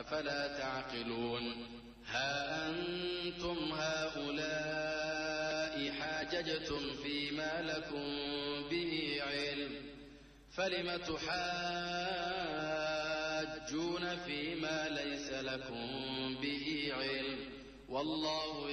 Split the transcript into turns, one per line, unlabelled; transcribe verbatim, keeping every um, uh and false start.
أفلا تعقلون ها أنتم هؤلاء حاججتم فيما لكم به علم فلم تحاجون فيما ليس لكم به علم والله